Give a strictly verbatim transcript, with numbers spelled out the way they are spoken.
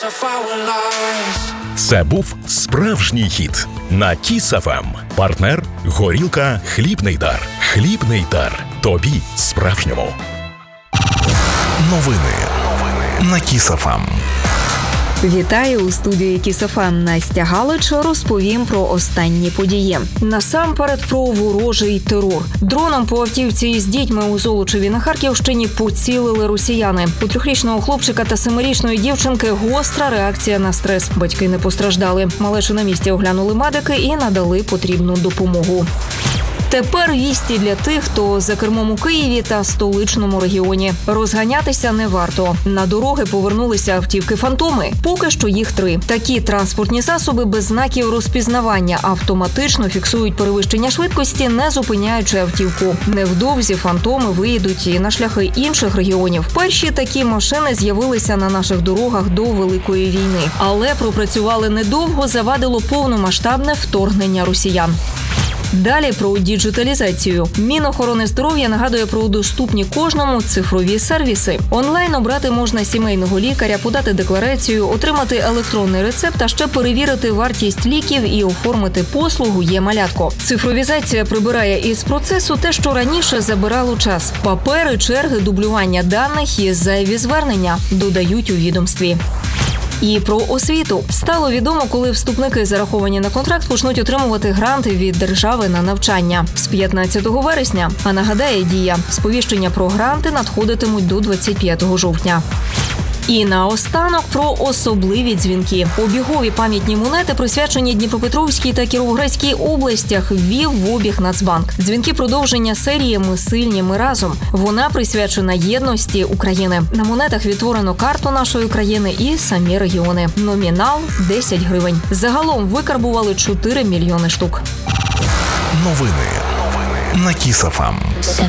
Це був справжній хіт на Кіс еф ем. Партнер – горілка «Хлібний дар». «Хлібний дар». Тобі справжньому. Новини на Кіс еф ем. Вітаю у студії Кіс еф ем. Настя Галич. Розповім про останні події. Насамперед про ворожий терор. Дроном по автівці з дітьми у Золочеві на Харківщині поцілили росіяни. У трьохрічного хлопчика та семирічної дівчинки гостра реакція на стрес. Батьки не постраждали. Малечу на місці оглянули медики і надали потрібну допомогу. Тепер вісті для тих, хто за кермом у Києві та столичному регіоні. Розганятися не варто. На дороги повернулися автівки-фантоми. Поки що їх три. Такі транспортні засоби без знаків розпізнавання автоматично фіксують перевищення швидкості, не зупиняючи автівку. Невдовзі фантоми виїдуть і на шляхи інших регіонів. Перші такі машини з'явилися на наших дорогах до Великої війни. Але пропрацювали недовго, завадило повномасштабне вторгнення росіян. Далі про діджиталізацію. Мінохорони здоров'я нагадує про доступні кожному цифрові сервіси. Онлайн обрати можна сімейного лікаря, подати декларацію, отримати електронний рецепт, а ще перевірити вартість ліків і оформити послугу «Є-малятко». Цифровізація прибирає із процесу те, що раніше забирало час. Папери, черги, дублювання даних і зайві звернення, додають у відомстві. І про освіту. Стало відомо, коли вступники, зараховані на контракт, почнуть отримувати гранти від держави на навчання. З п'ятнадцятого вересня. А нагадає Дія. Сповіщення про гранти надходитимуть до двадцять п'ятого жовтня. І наостанок про особливі дзвінки. Обігові пам'ятні монети, присвячені Дніпропетровській та Кіровоградській областях, ввів в обіг Нацбанк. Дзвінки – продовження серії «Ми сильні, ми разом». Вона присвячена єдності України. На монетах відтворено карту нашої країни і самі регіони. Номінал – десять гривень. Загалом викарбували чотири мільйони штук. Новини на Кіс еф ем.